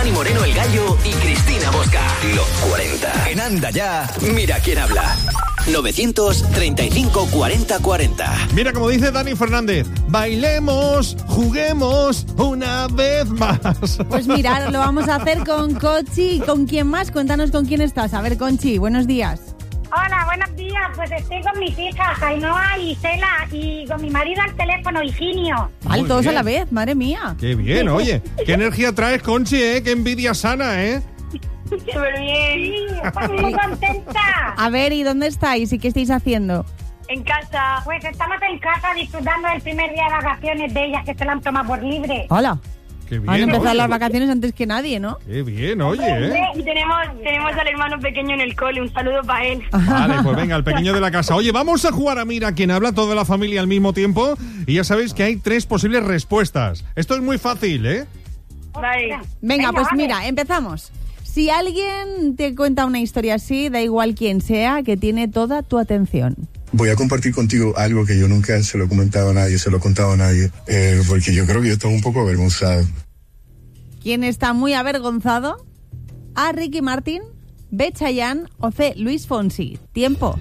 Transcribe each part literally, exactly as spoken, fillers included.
Dani Moreno el Gallo y Cristina Bosca. Los cuarenta. En Anda Ya, mira quién habla. novecientos treinta y cinco cuarenta cuarenta. Mira como dice Dani Fernández, bailemos, juguemos una vez más. Pues mira, lo vamos a hacer con Conchi. ¿Con quién más? Cuéntanos con quién estás. A ver, Conchi, buenos días. Hola, buenos días. Pues estoy con mis hijas, Ainhoa y Cela, y con mi marido al teléfono, Higinio. Vale, todos a la vez, madre mía. Qué bien, oye. Qué energía traes, Conchi, ¿eh? Qué envidia sana, ¿eh? Súper bien. Sí, estoy muy contenta. A ver, ¿y dónde estáis y qué estáis haciendo? En casa. Pues estamos en casa disfrutando del primer día de vacaciones de ellas, que se la han tomado por libre. Hola. Qué bien, Han empezado oye. las vacaciones antes que nadie, ¿no? Qué bien, oye, ¿eh? Y tenemos, tenemos al hermano pequeño en el cole. Un saludo para él. Vale, pues venga, el pequeño de la casa. Oye, vamos a jugar a Mira quién habla, toda la familia al mismo tiempo. Y ya sabéis que hay tres posibles respuestas. Esto es muy fácil, ¿eh? Vale. Venga, pues vale. mira, empezamos. Si alguien te cuenta una historia así, da igual quién sea, que tiene toda tu atención. Voy a compartir contigo algo que yo nunca se lo he comentado a nadie, se lo he contado a nadie, eh, porque yo creo que yo estoy un poco avergonzado. ¿Quién está muy avergonzado? A. Ricky Martin, B. Chayanne o C. Luis Fonsi. Tiempo.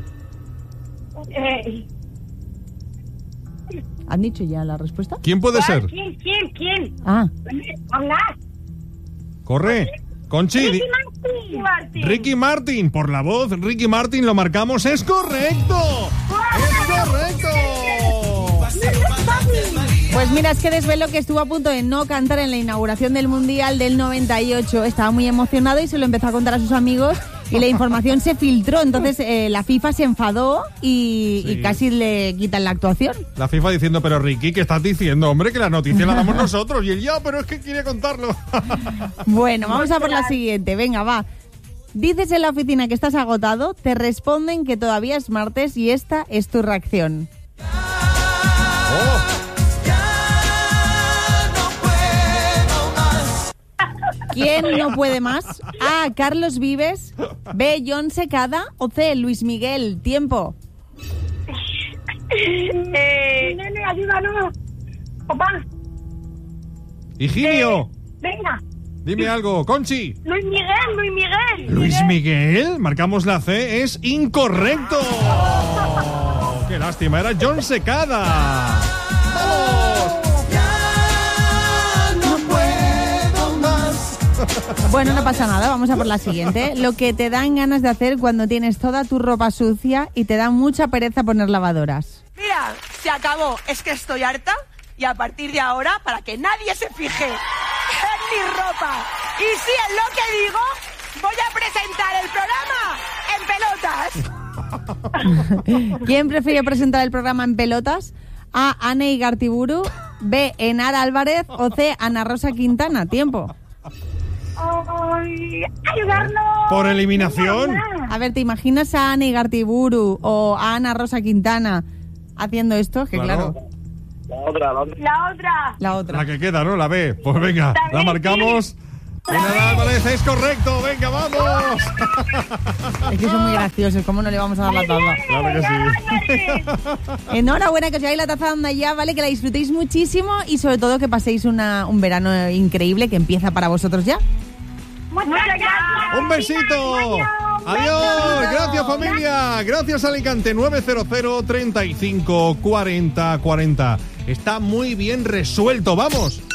Eh, ¿Han dicho ya la respuesta? ¿Quién puede ser? ¿Quién? ¿Quién? ¿Quién? Ah, Hola. Corre. Conchi. di- Ricky Martin. Ricky Martin, por la voz, Ricky Martin, lo marcamos. ¡Es correcto! ¡Es correcto! pues mira, es que desvelo que estuvo a punto de no cantar en la inauguración del Mundial del noventa y ocho. Estaba muy emocionado y se lo empezó a contar a sus amigos y la información se filtró. Entonces eh, la FIFA se enfadó y, Sí. y casi le quitan la actuación. La FIFA diciendo, pero Ricky, ¿qué estás diciendo? Hombre, que la noticia la damos nosotros. Y él, ya, pero es que quiere contarlo. Bueno, vamos a por la siguiente. Venga, va. Dices en la oficina que estás agotado, te responden que todavía es martes y esta es tu reacción. Oh. ¿Quién no puede más? A. Carlos Vives, B. John Secada o C. Luis Miguel. Tiempo. Eh, nene, ayúdanos. Papá, Higinio, venga. dime algo. Conchi. Luis Miguel, Luis Miguel. Luis Miguel, marcamos la C, es incorrecto. Qué lástima, era John Secada. ¡Vamos! Bueno, no pasa nada, vamos a por la siguiente. Lo que te dan ganas de hacer cuando tienes toda tu ropa sucia y te da mucha pereza poner lavadoras. Mira, se acabó. Es que estoy harta y a partir de ahora, para que nadie se fije en mi ropa y sí en lo que digo, voy a presentar el programa en pelotas. ¿Quién prefiere presentar el programa en pelotas? A. Ane Igartiburu, B. Enar Álvarez o C. Ana Rosa Quintana. Tiempo. Ay, ayudarnos. Por eliminación. A ver, ¿te imaginas a Ane Igartiburu o a Ana Rosa Quintana haciendo esto? Que claro, La otra. la otra. La que queda, ¿no? La B. Pues venga, la B, marcamos. Nada, Álvarez, es correcto. Venga, vamos. Es que son muy graciosos, ¿cómo no le vamos a dar la taza? Claro que sí. Enhorabuena, que os lleváis la taza de Anda Ya, ¿vale? Que la disfrutéis muchísimo y sobre todo que paséis una, un verano increíble que empieza para vosotros ya. Muchas gracias. Un besito. Adiós. Gracias, familia. Gracias, Alicante. nueve cero cero, treinta y cinco, cuarenta, cuarenta. Está muy bien resuelto. Vamos.